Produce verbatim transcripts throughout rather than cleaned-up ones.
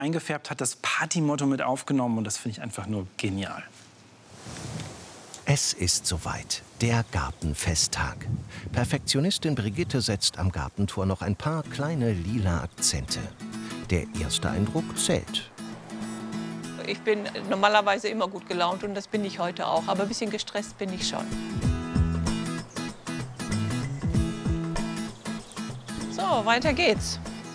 eingefärbt, hat das Partymotto mit aufgenommen und das finde ich einfach nur genial. Es ist soweit, der Gartenfesttag. Perfektionistin Brigitte setzt am Gartentor noch ein paar kleine lila Akzente. Der erste Eindruck zählt. Ich bin normalerweise immer gut gelaunt und das bin ich heute auch, aber ein bisschen gestresst bin ich schon. So, weiter geht's.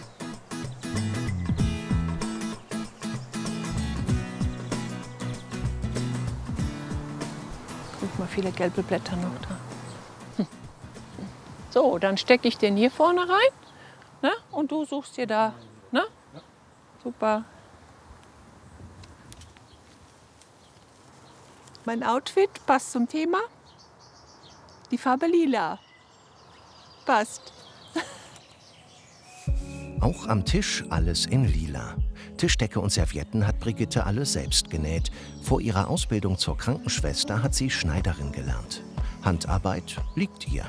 Guck mal, viele gelbe Blätter noch da. Hm. So, dann stecke ich den hier vorne rein, ne? Und du suchst dir da, ne? Super. Mein Outfit passt zum Thema. Die Farbe lila. Passt. Auch am Tisch alles in lila. Tischdecke und Servietten hat Brigitte alle selbst genäht. Vor ihrer Ausbildung zur Krankenschwester hat sie Schneiderin gelernt. Handarbeit liegt ihr.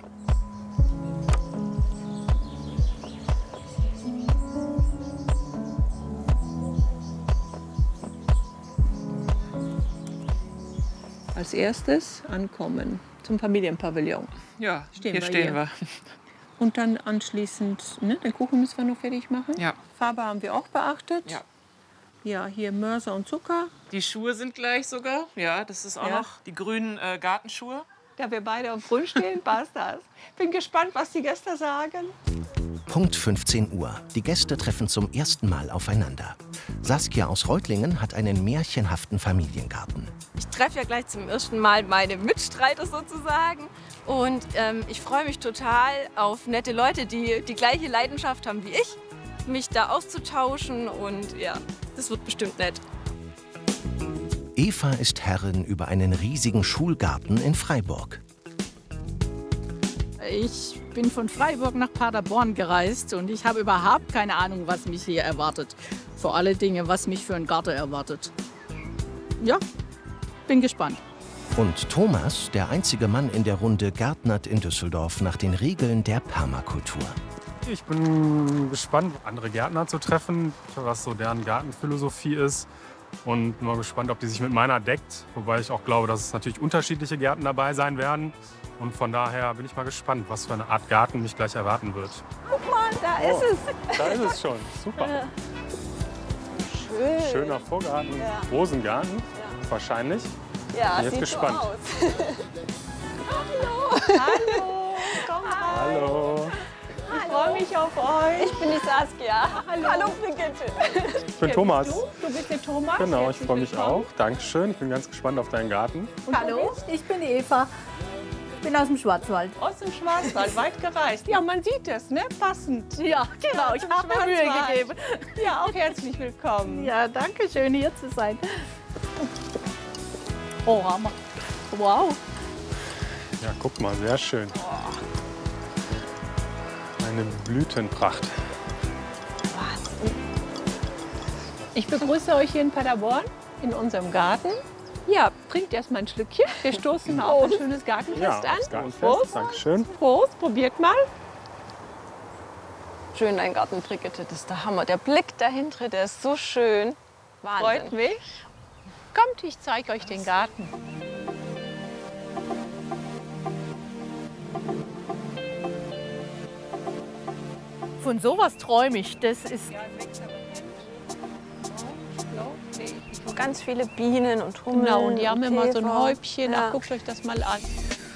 Als erstes ankommen zum Familienpavillon. Ja, stehen hier wir stehen hier. wir. Und dann anschließend, ne, den Kuchen müssen wir noch fertig machen. Ja. Farbe haben wir auch beachtet. Ja. Ja, hier Mörser und Zucker. Die Schuhe sind gleich sogar. Ja, das ist auch Ja. noch die grünen äh, Gartenschuhe. Da wir beide auf Grün stehen, passt das. Bin gespannt, was die Gäste sagen. Punkt fünfzehn Uhr. Die Gäste treffen zum ersten Mal aufeinander. Saskia aus Reutlingen hat einen märchenhaften Familiengarten. Ich treffe ja gleich zum ersten Mal meine Mitstreiter sozusagen. Und ähm, ich freue mich total auf nette Leute, die die gleiche Leidenschaft haben wie ich, mich da auszutauschen. Und ja, das wird bestimmt nett. Eva ist Herrin über einen riesigen Schulgarten in Freiburg. Ich bin von Freiburg nach Paderborn gereist und ich habe überhaupt keine Ahnung, was mich hier erwartet. Vor allen Dingen, was mich für einen Garten erwartet. Ja, bin gespannt. Und Thomas, der einzige Mann in der Runde, gärtnert in Düsseldorf nach den Regeln der Permakultur. Ich bin gespannt, andere Gärtner zu treffen, was so deren Gartenphilosophie ist. Und mal gespannt, ob die sich mit meiner deckt. Wobei ich auch glaube, dass es natürlich unterschiedliche Gärten dabei sein werden. Und von daher bin ich mal gespannt, was für eine Art Garten mich gleich erwarten wird. Guck mal, da Oh, ist es. Da ist es schon. Super. Ja. Schön. Schöner Vorgarten. Ja. Rosengarten, Ja. wahrscheinlich. Ja, Bin jetzt sieht gespannt. so aus. Hallo. Hallo. Kommt rein. Hallo. Ich freue mich auf euch. Ich bin die Saskia. Hallo. Hallo Brigitte. Ich bin Thomas. Du? Du bist der Thomas. Genau, ich Herzlich freue mich willkommen. auch. Dankeschön. Ich bin ganz gespannt auf deinen Garten. Hallo, ich bin die Eva. Ich bin aus dem Schwarzwald. Aus dem Schwarzwald, weit gereist. Ja, man sieht es, ne? Passend. Ja, genau, ich habe mir Mühe Schwarzwald. gegeben. Ja, auch herzlich willkommen. Ja, danke schön, hier zu sein. Oh, Hammer. Wow. Ja, guck mal, sehr schön. Eine Blütenpracht. Ich begrüße euch hier in Paderborn in unserem Garten. Ja, trinkt erst mal ein Schlückchen. Wir stoßen mal auf ein schönes Gartenfest Ja, an. das Gartenfest. Prost. Dankeschön. Prost, probiert mal. Schön, dein Garten, Brigitte, das ist der Hammer. Der Blick dahinter, der ist so schön. Wahnsinn. Freut mich. Kommt, ich zeige euch den Garten. Von sowas träume ich. Das ist Ganz viele Bienen und Hummeln. Genau, und die haben immer so ein Käfer. Häubchen. Ja. Ach, guckt euch das mal an.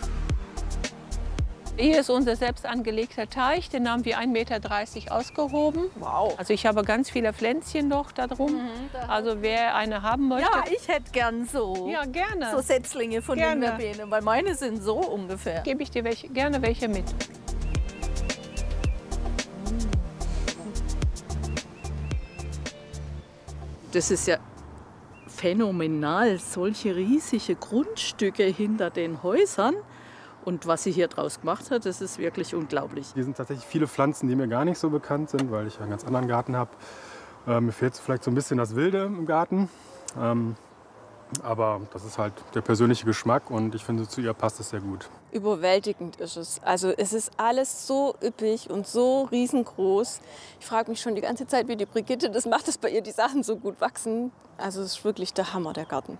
Hier ist unser selbst angelegter Teich, den haben wir ein Meter dreißig ausgehoben. Wow. Also ich habe ganz viele Pflänzchen noch da drum. Also wer eine haben möchte, ja, ich hätte gern so. ja gerne, So Setzlinge von Gerne. den Verbenen, weil meine sind so ungefähr. gebe ich dir welche, gerne welche mit. Das ist ja phänomenal, solche riesige Grundstücke hinter den Häusern. Und was sie hier draus gemacht hat, das ist wirklich unglaublich. Hier sind tatsächlich viele Pflanzen, die mir gar nicht so bekannt sind, weil ich einen ganz anderen Garten habe. Äh, mir fehlt vielleicht so ein bisschen das Wilde im Garten. Ähm, Aber das ist halt der persönliche Geschmack und ich finde, zu ihr passt es sehr gut. Überwältigend ist es. Also es ist alles so üppig und so riesengroß. Ich frage mich schon die ganze Zeit, wie die Brigitte das macht, dass bei ihr die Sachen so gut wachsen. Also es ist wirklich der Hammer, der Garten.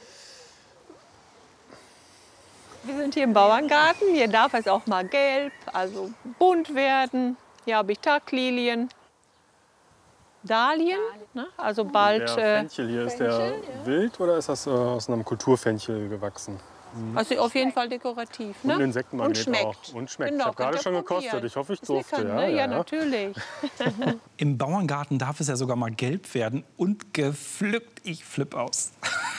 Wir sind hier im Bauerngarten. Hier darf es auch mal gelb, also bunt werden. Hier habe ich Taglilien, Dahlien, ne? Also bald. Der äh, Fenchel hier, ist der wild oder ist das äh, aus einem Kulturfenchel gewachsen? Also auf jeden Fall dekorativ. Und Ne? ein Insektenmagnet Und schmeckt. auch. Und schmeckt. Genau, Ich habe gerade könnt ihr schon probieren. gekostet. Ich hoffe, ich Ist durfte. lecker, Ja, ne? ja, Ja, natürlich. Im Bauerngarten darf es ja sogar mal gelb werden und gepflückt. Ich flipp aus.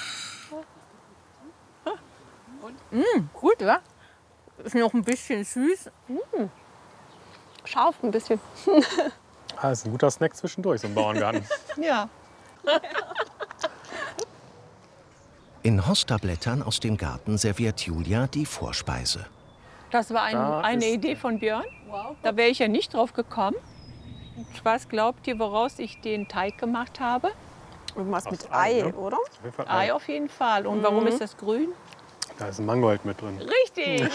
Mm, gut, ja? Ist noch ein bisschen süß. Mm. Scharf ein bisschen. Ah, ist ein guter Snack zwischendurch, so ein Bauerngarten. Ja. In Hosterblättern aus dem Garten serviert Julia die Vorspeise. Das war ein, Da eine ist- Idee von Björn. Da wäre ich ja nicht drauf gekommen. Was glaubt ihr, woraus ich den Teig gemacht habe? Irgendwas mit Ei, Ei, ne? oder? Auf jeden Fall Ei Ei. auf jeden Fall. Und warum ist das grün? Da ist ein Mangold mit drin. Richtig.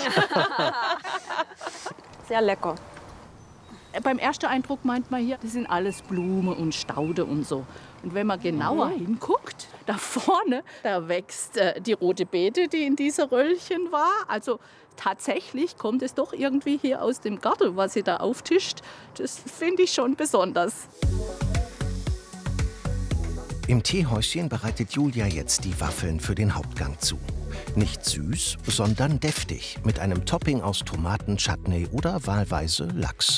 Sehr lecker. Beim ersten Eindruck meint man hier, das sind alles Blumen und Staude und so. Und wenn man genauer hinguckt, da vorne, da wächst äh, die rote Beete, die in dieser Röllchen war. Also tatsächlich kommt es doch irgendwie hier aus dem Garten, was sie da auftischt. Das finde ich schon besonders. Im Teehäuschen bereitet Julia jetzt die Waffeln für den Hauptgang zu. Nicht süß, sondern deftig, mit einem Topping aus Tomaten, Chutney oder wahlweise Lachs.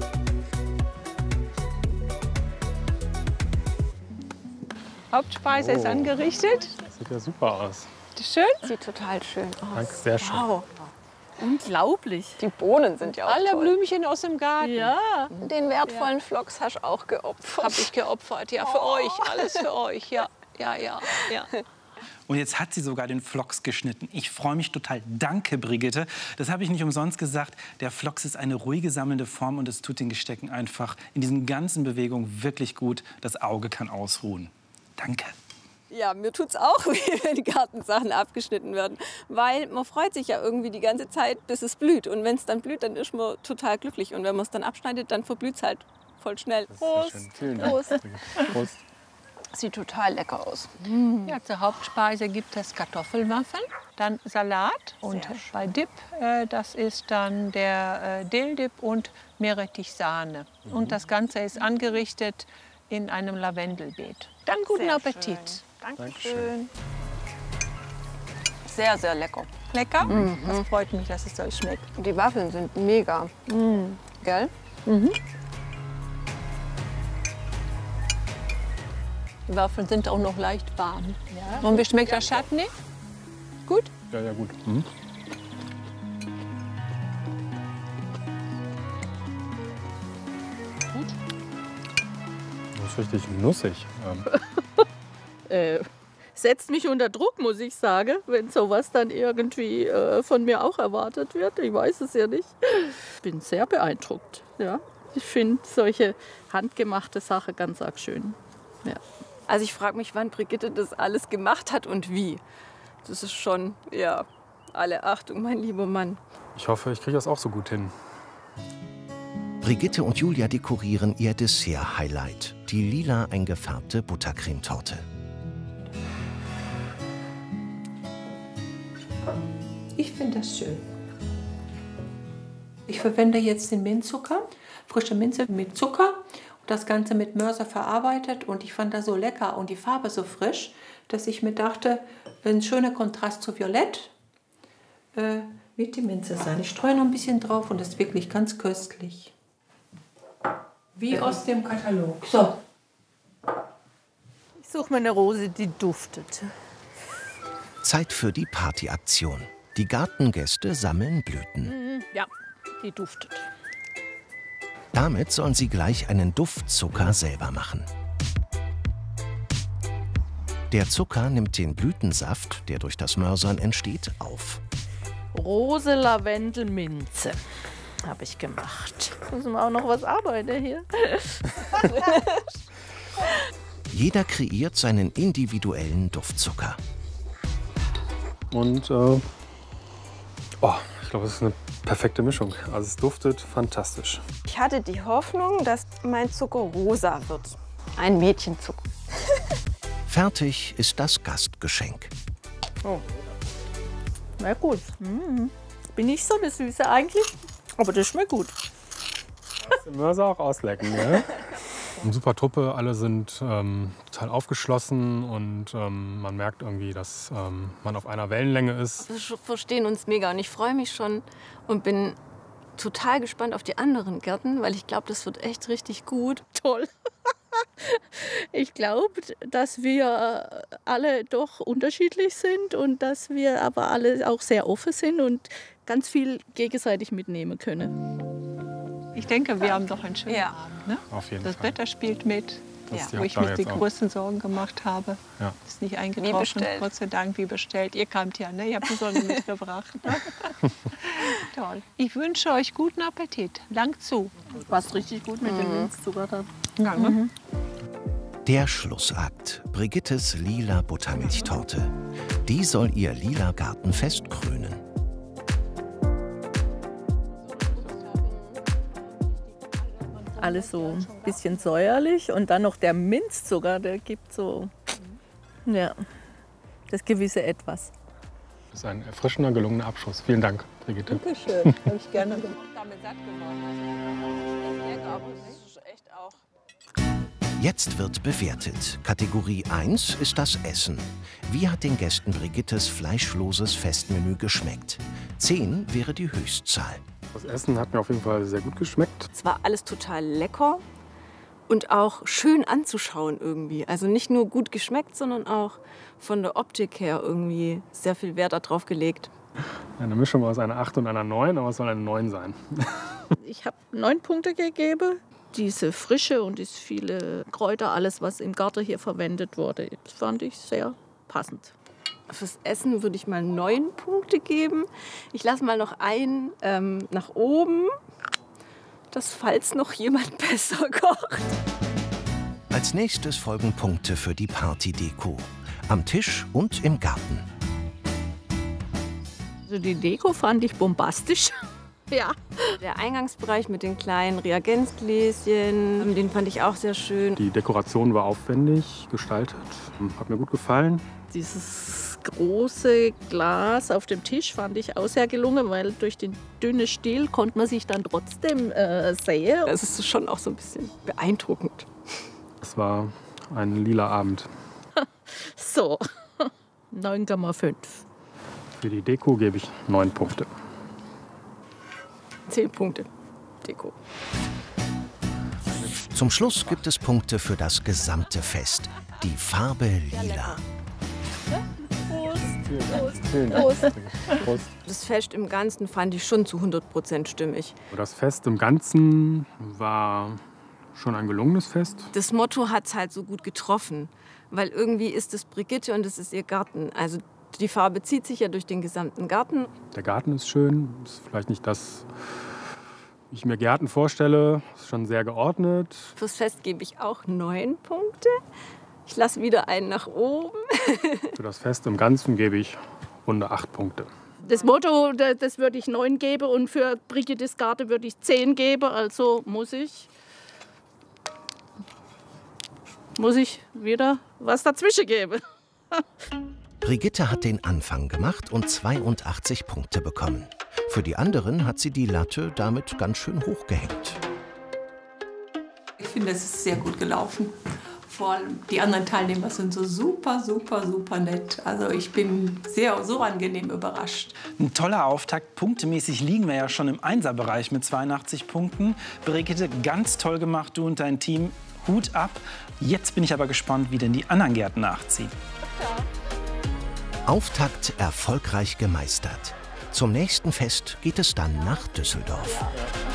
Hauptspeise Oh. ist angerichtet. Das sieht ja super aus. Schön. Sieht total schön aus. Danke, sehr schön. Wow. Unglaublich. Die Bohnen sind ja auch Alle toll. Blümchen aus dem Garten. Ja. Den wertvollen Phlox hast du auch geopfert. Habe ich geopfert. Ja, für euch. Alles für euch. Ja, ja, ja. ja. Und jetzt hat sie sogar den Phlox geschnitten. Ich freue mich total. Danke, Brigitte. Das habe ich nicht umsonst gesagt. Der Phlox ist eine ruhige, sammelnde Form und es tut den Gestecken einfach in diesen ganzen Bewegungen wirklich gut. Das Auge kann ausruhen. Danke. Ja, mir tut's auch weh, wenn die Gartensachen abgeschnitten werden. Weil man freut sich ja irgendwie die ganze Zeit, bis es blüht. Und wenn es dann blüht, dann ist man total glücklich. Und wenn man es dann abschneidet, dann verblüht es halt voll schnell. Sehr schön. Vielen Dank. Prost. Brigitte. Prost. Sieht total lecker aus. Ja, zur Hauptspeise gibt es Kartoffelwaffeln, dann Salat und schön. bei Dip, äh, das ist dann der äh, Dill-Dip und Meerrettich-Sahne. Und das Ganze ist angerichtet in einem Lavendelbeet. Dann guten Sehr Appetit. schön. Dankeschön. Sehr, sehr lecker. Lecker? Das freut mich, dass es euch schmeckt. Die Waffeln sind mega. Gell? Die Waffeln sind auch noch leicht warm. Und wie schmeckt der Chutney? Gut? Ja, ja, gut. Mhm. Das ist richtig nussig. Ähm, Äh, setzt mich unter Druck, muss ich sagen, wenn sowas dann irgendwie äh, von mir auch erwartet wird. Ich weiß es ja nicht. Ich bin sehr beeindruckt. Ja. Ich finde solche handgemachte Sachen ganz arg schön. Ja. Also ich frage mich, wann Brigitte das alles gemacht hat und wie. Das ist schon, ja, alle Achtung, mein lieber Mann. ich hoffe, ich kriege das auch so gut hin. Brigitte und Julia dekorieren ihr Dessert-Highlight, die lila eingefärbte Buttercremetorte. Ich finde das schön. Ich verwende jetzt den Minzzucker, frische Minze mit Zucker und das Ganze mit Mörser verarbeitet. Und ich fand das so lecker und die Farbe so frisch, dass ich mir dachte, ein schöner Kontrast zu Violett äh, wird die Minze sein. Ich streue noch ein bisschen drauf und das ist wirklich ganz köstlich. Wie aus dem Katalog. So. Ich suche mir eine Rose, die duftet. Zeit für die Partyaktion. Die Gartengäste sammeln Blüten. Ja, die duftet. Damit sollen sie gleich einen Duftzucker selber machen. Der Zucker nimmt den Blütensaft, der durch das Mörsern entsteht, auf. Rose, Lavendel, Minze habe ich gemacht. Müssen wir auch noch was arbeiten hier. Jeder kreiert seinen individuellen Duftzucker. Und äh, oh, ich glaube, es ist eine perfekte Mischung. Also es duftet fantastisch. Ich hatte die Hoffnung, dass mein Zucker rosa wird. Ein Mädchenzucker. Fertig ist das Gastgeschenk. Oh. Na gut. Mhm. Bin nicht so eine Süße eigentlich, aber das schmeckt gut. Den Mörser auch auslecken, ne? Eine super Truppe, alle sind ähm, total aufgeschlossen und ähm, man merkt irgendwie, dass ähm, man auf einer Wellenlänge ist. Wir verstehen uns mega und ich freue mich schon und bin total gespannt auf die anderen Gärten, weil ich glaube, das wird echt richtig gut. Toll. Ich glaube, dass wir alle doch unterschiedlich sind und dass wir aber alle auch sehr offen sind und ganz viel gegenseitig mitnehmen können. Ich denke, wir haben doch einen schönen Ja. Abend. Ne? Auf jeden Das Fall. Wetter spielt mit, Das ist die wo ich Hauptsache mir die jetzt auch. größten Sorgen gemacht habe. Ja. Ist nicht Wie eingetroffen, bestellt. Gott sei Dank, wie bestellt. Ihr kamt ja, ne? Ihr habt die Sonne mitgebracht. Ne? Toll. Ich wünsche euch guten Appetit. Lang zu. Passt richtig gut mit dem Minzzucker da. Ja, ne? Der Schlussakt. Brigittes lila Buttermilchtorte. Die soll ihr lila Gartenfest krönen. Alles so ein bisschen säuerlich und dann noch der Minzzucker, der gibt so, ja, das gewisse Etwas. Das ist ein erfrischender, gelungener Abschluss. Vielen Dank, Brigitte. Dankeschön. Habe ich gerne gemacht. Damit satt geworden. Echt lecker, aber es ist echt auch. Jetzt wird bewertet. Kategorie eins ist das Essen. Wie hat den Gästen Brigittes fleischloses Festmenü geschmeckt? zehn wäre die Höchstzahl. Das Essen hat mir auf jeden Fall sehr gut geschmeckt. Es war alles total lecker und auch schön anzuschauen irgendwie. Also nicht nur gut geschmeckt, sondern auch von der Optik her irgendwie sehr viel Wert darauf gelegt. Eine Mischung aus einer acht und einer neun, aber es soll eine neun sein. Ich habe neun Punkte gegeben. Diese Frische und diese viele Kräuter, alles, was im Garten hier verwendet wurde, das fand ich sehr passend. Fürs Essen würde ich mal neun Punkte geben. Ich lasse mal noch einen ähm, nach oben, dass falls noch jemand besser kocht. Als nächstes folgen Punkte für die Partydeko. Am Tisch und im Garten. Also die Deko fand ich bombastisch. Ja. Der Eingangsbereich mit den kleinen Reagenzgläschen, den fand ich auch sehr schön. Die Dekoration war aufwendig gestaltet, hat mir gut gefallen. Dieses große Glas auf dem Tisch fand ich auch sehr gelungen, weil durch den dünnen Stiel konnte man sich dann trotzdem äh, sehen. Es ist schon auch so ein bisschen beeindruckend. Es war ein lila Abend. So, neun Komma fünf. Für die Deko gebe ich neun Punkte. Zehn Punkte Deko. Zum Schluss gibt es Punkte für das gesamte Fest. Die Farbe lila. Vielen Dank. Prost. Das Fest im Ganzen fand ich schon zu hundert Prozent stimmig. Das Fest im Ganzen war schon ein gelungenes Fest. Das Motto hat es halt so gut getroffen, weil irgendwie ist es Brigitte und es ist ihr Garten. Also die Farbe zieht sich ja durch den gesamten Garten. Der Garten ist schön, ist vielleicht nicht das, wie ich mir Gärten vorstelle, ist schon sehr geordnet. Fürs Fest gebe ich auch neun Punkte. Ich lasse wieder einen nach oben. Für das Fest im Ganzen gebe ich runde acht Punkte. Das Motto, das das würde ich neun geben und für Brigittes Garten würde ich zehn geben. Also muss ich, muss ich wieder was dazwischen geben. Brigitte hat den Anfang gemacht und zweiundachtzig Punkte bekommen. Für die anderen hat sie die Latte damit ganz schön hochgehängt. Ich finde, es ist sehr gut gelaufen. Vor allem die anderen Teilnehmer sind so super, super, super nett. Also ich bin sehr, so angenehm überrascht. Ein toller Auftakt. Punktemäßig liegen wir ja schon im Einserbereich mit zweiundachtzig Punkten. Brigitte, ganz toll gemacht, du und dein Team. Hut ab. Jetzt bin ich aber gespannt, wie denn die anderen Gärten nachziehen. Auftakt erfolgreich gemeistert. Zum nächsten Fest geht es dann nach Düsseldorf.